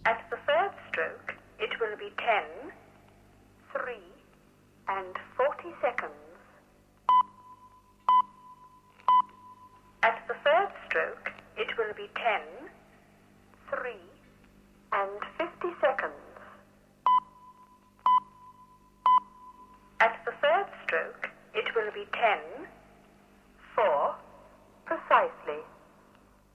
At the third stroke, it will be 10, 3, and 40 seconds. At the third stroke, it will be 10, 3, and 50 seconds. At the third stroke, it will be 10,